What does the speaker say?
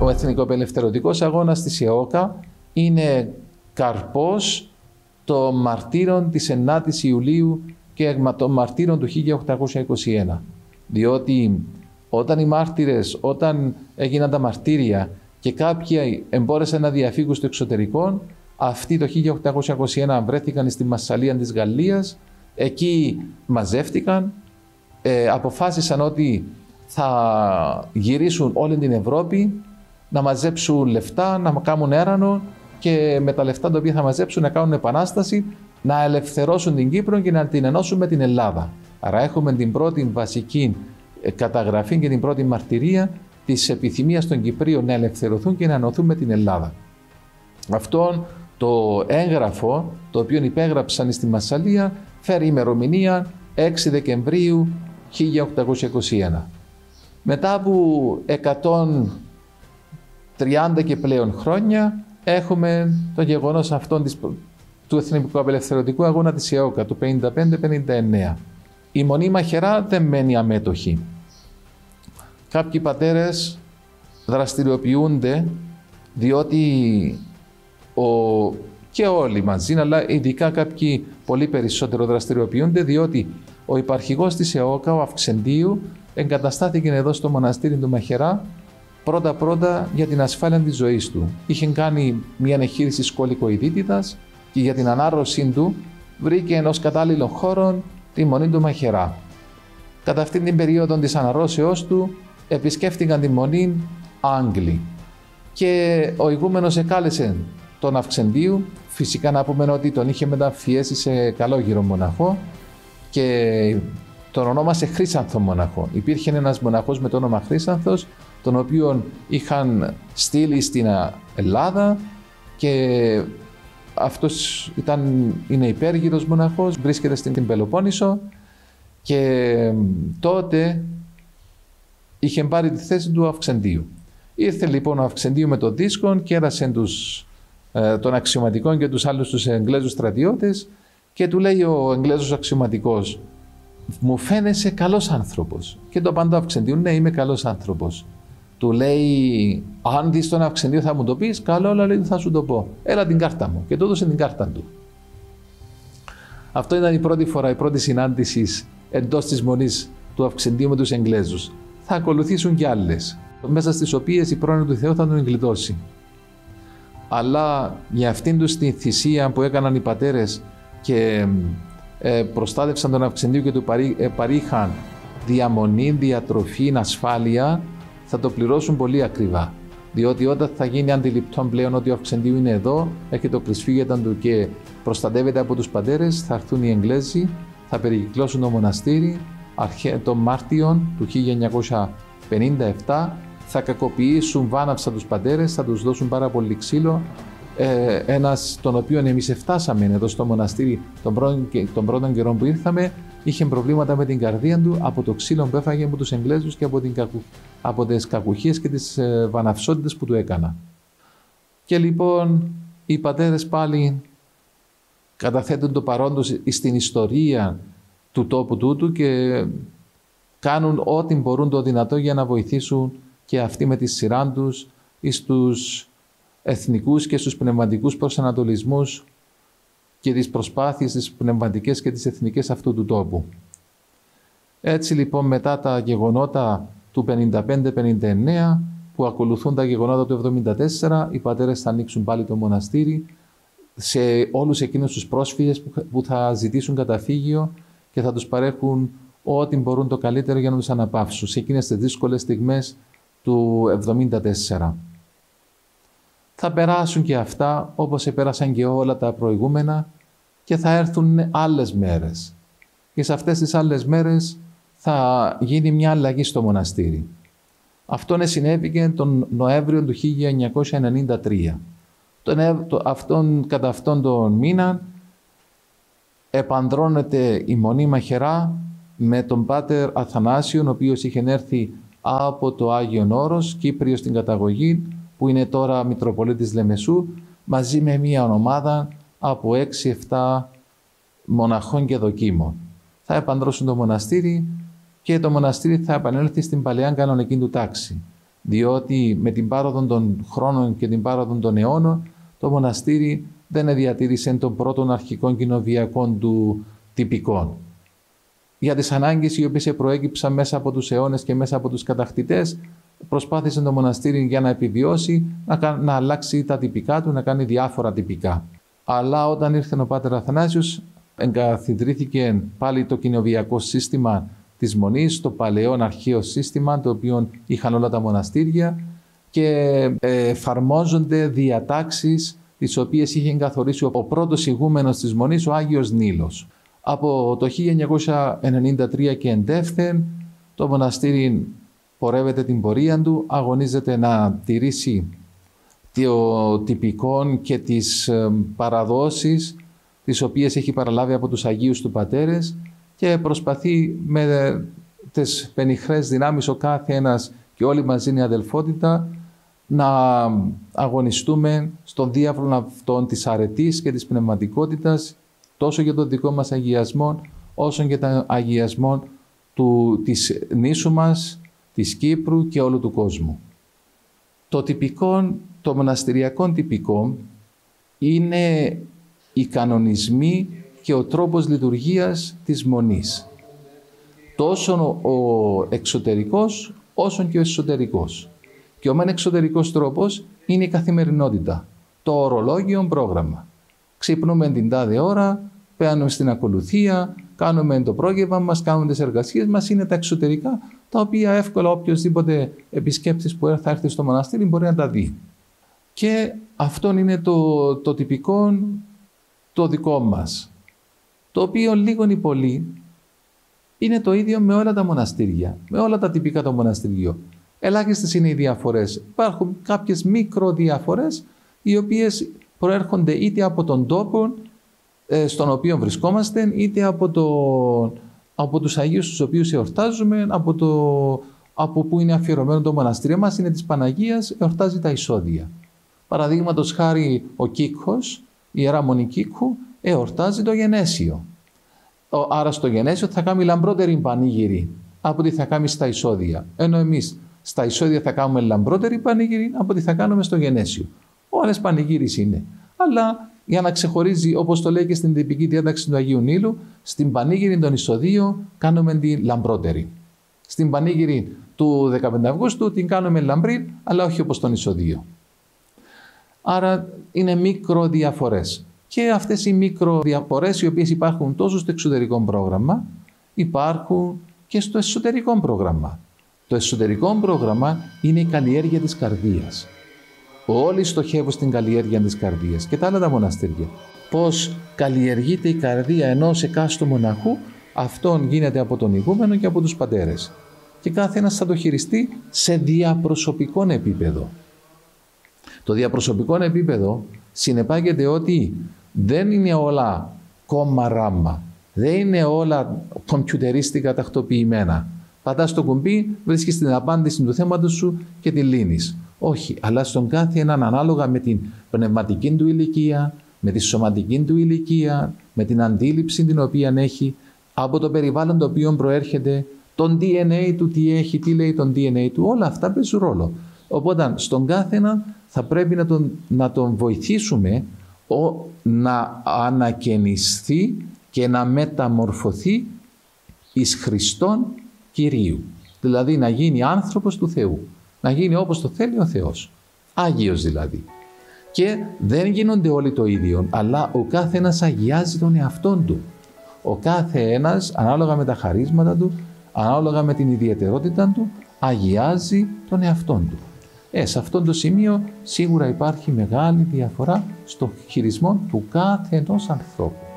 Ο Εθνικοαπελευθερωτικός Αγώνας της ΕΟΚΑ είναι καρπός των μαρτύρων της 9ης Ιουλίου και των μαρτύρων του 1821. Διότι όταν οι μάρτυρες, όταν έγιναν τα μαρτύρια και κάποιοι εμπόρεσαν να διαφύγουν στο εξωτερικό, αυτοί το 1821 βρέθηκαν στη Μασσαλία της Γαλλίας, εκεί μαζεύτηκαν, αποφάσισαν ότι θα γυρίσουν όλη την Ευρώπη, να μαζέψουν λεφτά, να κάνουν έρανο και με τα λεφτά τα οποία θα μαζέψουν να κάνουν επανάσταση, να ελευθερώσουν την Κύπρο και να την ενώσουν με την Ελλάδα. Άρα έχουμε την πρώτη βασική καταγραφή και την πρώτη μαρτυρία της επιθυμίας των Κυπρίων να ελευθερωθούν και να ενωθούν με την Ελλάδα. Αυτό το έγγραφο, το οποίο υπέγραψαν στη Μασσαλία, φέρει ημερομηνία 6 Δεκεμβρίου 1821. Μετά από 130 και πλέον χρόνια έχουμε το γεγονός αυτόν του Εθνικοαπελευθερωτικού Αγώνα της ΕΟΚΑ του 55-59. Η Μονή Μαχαιρά δεν μένει αμέτωχη. Κάποιοι πατέρες δραστηριοποιούνται διότι και όλοι μαζί, αλλά ειδικά κάποιοι πολύ περισσότερο δραστηριοποιούνται διότι ο υπαρχηγός της ΕΟΚΑ, ο Αυξεντίου, εγκαταστάθηκε εδώ στο μοναστήρι του Μαχαιρά πρώτα-πρώτα για την ασφάλεια της ζωής του. Είχε κάνει μια εγχείρηση σκολικοειδίτιδας και για την ανάρρωσή του βρήκε ενός κατάλληλων χώρων τη Μονή του Μαχαιρά. Κατά αυτήν την περίοδο της αναρρώσεώς του επισκέφτηκαν τη Μονή Άγγλοι και ο ηγούμενος εκάλεσε τον Αυξεντίου, φυσικά να πούμε ότι τον είχε μεταφιέσει σε καλόγυρο μοναχό και τον ονόμασε Χρύσανθο μοναχό. Υπήρχε ένας μοναχός με το όνομα Χρύσανθος, τον οποίον είχαν στείλει στην Ελλάδα και αυτός είναι υπέργυρος μοναχός, βρίσκεται στην Πελοπόννησο και τότε είχε πάρει τη θέση του Αυξεντίου. Ήρθε λοιπόν ο Αυξεντίου με το δίσκο, κέρασε των αξιωματικών και τους άλλους τους Εγγλέζους στρατιώτες και του λέει ο Εγγλέζος αξιωματικός, μου φαίνεσαι καλός άνθρωπος. Και το απαντά ο Αυξεντίου, ναι, είμαι καλός άνθρωπος. Του λέει, αν δεις τον Αυξεντίο θα μου το πεις, καλό, αλλά λέει, θα σου το πω. Έλα την κάρτα μου. Και του έδωσε την κάρτα του. Αυτό ήταν η πρώτη φορά, η πρώτη συνάντηση εντός της Μονής του Αυξεντίου με τους Εγγλέζους. Θα ακολουθήσουν κι άλλες, μέσα στις οποίες η πρόνοια του Θεού θα τον εγκλιτώσει. Αλλά για αυτήν τους τη θυσία που έκαναν οι πατέρες και προστάτευσαν τον Αυξεντίου και του παρήχαν διαμονή, διατροφή, ασφάλεια, θα το πληρώσουν πολύ ακριβά. Διότι όταν θα γίνει αντιληπτό πλέον ότι ο Αυξεντίου είναι εδώ, έχει το κλεισφύγετα του και προστατεύεται από τους πατέρες, θα έρθουν οι Εγγλέζοι, θα περικυκλώσουν το μοναστήρι τον Μάρτιο του 1957, θα κακοποιήσουν βάναυσα τους πατέρες, θα τους δώσουν πάρα πολύ ξύλο. Ένας τον οποίον εμείς εφτάσαμε εδώ στο μοναστήρι τον πρώτον καιρό που ήρθαμε, είχε προβλήματα με την καρδία του από το ξύλο που έφαγε από τους Εγγλέζους και από τις κακουχίες και τις βαναυσότητες που του έκανα. Και λοιπόν οι πατέρες πάλι καταθέτουν το παρόν τους στην ιστορία του τόπου τούτου και κάνουν ό,τι μπορούν το δυνατό για να βοηθήσουν και αυτοί με τη σειρά τους στους εθνικούς και στους πνευματικούς προσανατολισμούς και τις προσπάθειες τις πνευματικές και τις εθνικές αυτού του τόπου. Έτσι λοιπόν μετά τα γεγονότα του 55-59 που ακολουθούν τα γεγονότα του 74, οι πατέρες θα ανοίξουν πάλι το μοναστήρι σε όλους εκείνους τους πρόσφυγες που θα ζητήσουν καταφύγιο και θα τους παρέχουν ό,τι μπορούν το καλύτερο για να τους αναπαύσουν σε εκείνες τις δύσκολες στιγμές του 74. Θα περάσουν και αυτά όπως επέρασαν και όλα τα προηγούμενα και θα έρθουν άλλες μέρες. Και σε αυτές τις άλλες μέρες θα γίνει μια αλλαγή στο μοναστήρι. Αυτό συνέβηκε τον Νοέμβριο του 1993. Κατά αυτόν τον μήνα επανδρώνεται η Μονή Μαχαιρά με τον Πάτερ Αθανάσιον, ο οποίος είχε έρθει από το Άγιον Όρος, Κύπριος στην καταγωγή, που είναι τώρα Μητροπολίτης Λεμεσού, μαζί με μια ομάδα από 6-7 μοναχών και δοκίμων. Θα επανδρώσουν το μοναστήρι και το μοναστήρι θα επανέλθει στην παλαιά κανονική του τάξη. διότι με την πάροδο των χρόνων και την πάροδο των αιώνων το μοναστήρι δεν διατήρησε των πρώτων αρχικών κοινοβιακών του τυπικών. Για τις ανάγκες οι οποίες προέκυψαν μέσα από τους αιώνες και μέσα από τους κατακτητές, προσπάθησε το μοναστήρι για να επιβιώσει, να αλλάξει τα τυπικά του, να κάνει διάφορα τυπικά. Αλλά όταν ήρθε ο Πάτερ Αθανάσιος, εγκαθιδρύθηκε πάλι το κοινοβιακό σύστημα της Μονής, το παλαιό αρχαίο σύστημα, το οποίο είχαν όλα τα μοναστήρια, και εφαρμόζονται διατάξεις τις οποίες είχε καθορίσει ο πρώτος ηγούμενος της Μονής, ο Άγιος Νείλος. Από το 1993 και εντεύθεν, το μοναστήρι πορεύεται την πορεία του, αγωνίζεται να τηρήσει το τυπικό και τις παραδόσεις τις οποίες έχει παραλάβει από τους Αγίους του Πατέρες και προσπαθεί με τις πενιχρές δυνάμεις ο κάθε ένας και όλοι μαζί είναι αδελφότητα να αγωνιστούμε στον διάβλο αυτών της αρετής και της πνευματικότητας, τόσο για τον δικό μας αγιασμό όσο και τον αγιασμό της νήσου μας, της Κύπρου και όλου του κόσμου. Το μοναστηριακό τυπικό είναι οι κανονισμοί και ο τρόπος λειτουργίας της Μονής. Τόσο ο εξωτερικός όσο και ο εσωτερικός. Και ο μεν εξωτερικός τρόπος είναι η καθημερινότητα, το ορολόγιο πρόγραμμα. Ξυπνούμε την τάδε ώρα, παίρνουμε στην ακολουθία, κάνουμε το πρόγευμα μας, κάνουμε τις εργασίες μας, είναι τα εξωτερικά, τα οποία εύκολα οποιοσδήποτε επισκέπτης που θα έρθει στο μοναστήρι μπορεί να τα δει. Και αυτό είναι το τυπικό, το δικό μας, το οποίο λίγο ή πολύ είναι το ίδιο με όλα τα μοναστήρια, με όλα τα τυπικά των μοναστηριών. Ελάχιστες είναι οι διαφορές. Υπάρχουν κάποιες μικροδιαφορές, οι οποίες προέρχονται είτε από τον τόπο στον οποίο βρισκόμαστε, είτε από τους Αγίους τους οποίους εορτάζουμε, από που είναι αφιερωμένο το μοναστήριο μας, είναι της Παναγίας, εορτάζει τα εισόδια. Παραδείγματος χάρη ο Κίκχος, η Ιερά Μονή Κίκχου, εορτάζει το Γενέσιο. Άρα στο Γενέσιο θα κάνει λαμπρότερη πανήγυρη από ό,τι θα κάνει στα εισόδια. Ενώ εμείς στα εισόδια θα κάνουμε λαμπρότερη πανήγυρη από ό,τι θα κάνουμε στο Γενέσιο. Όλες πανηγύρις είναι. Αλλά για να ξεχωρίζει, όπως το λέει και στην τυπική διάταξη του Αγίου Νείλου, στην πανήγυρη των εισοδίων κάνουμε τη λαμπρότερη. Στην πανήγυρη του 15 Αυγούστου την κάνουμε λαμπρή, αλλά όχι όπως τον εισοδείο. Άρα είναι μικροδιαφορές. Και αυτές οι μικροδιαφορές, οι οποίες υπάρχουν τόσο στο εξωτερικό πρόγραμμα, υπάρχουν και στο εσωτερικό πρόγραμμα. Το εσωτερικό πρόγραμμα είναι η καλλιέργεια της καρδίας. Όλοι στοχεύουν στην καλλιέργεια της καρδίας και τα άλλα τα μοναστήρια. Πώς καλλιεργείται η καρδία ενός εκάστου μοναχού, αυτόν γίνεται από τον ηγούμενο και από τους πατέρες. Και κάθε ένας θα το χειριστεί σε διαπροσωπικό επίπεδο. Το διαπροσωπικό επίπεδο συνεπάγεται ότι δεν είναι όλα κόμμα ράμα, δεν είναι όλα κομπιουτερίστικα τακτοποιημένα. Πατάς το κουμπί, βρίσκεις την απάντηση του θέματος σου και τη λύνεις. Όχι, αλλά στον κάθε έναν ανάλογα με την πνευματική του ηλικία, με τη σωματική του ηλικία, με την αντίληψη την οποία έχει, από το περιβάλλον το οποίο προέρχεται, τον DNA του τι έχει, τι λέει τον DNA του, όλα αυτά παίζουν ρόλο. Οπότε στον κάθε έναν θα πρέπει να τον βοηθήσουμε να ανακαινιστεί και να μεταμορφωθεί εις Χριστόν Κυρίου. Δηλαδή να γίνει άνθρωπος του Θεού. Να γίνει όπως το θέλει ο Θεός. Άγιος δηλαδή. Και δεν γίνονται όλοι το ίδιο, αλλά ο κάθε ένας αγιάζει τον εαυτόν του. Ο κάθε ένας, ανάλογα με τα χαρίσματα του, ανάλογα με την ιδιαιτερότητα του, αγιάζει τον εαυτόν του. Σε αυτό το σημείο σίγουρα υπάρχει μεγάλη διαφορά στο χειρισμό του κάθε ενός ανθρώπου.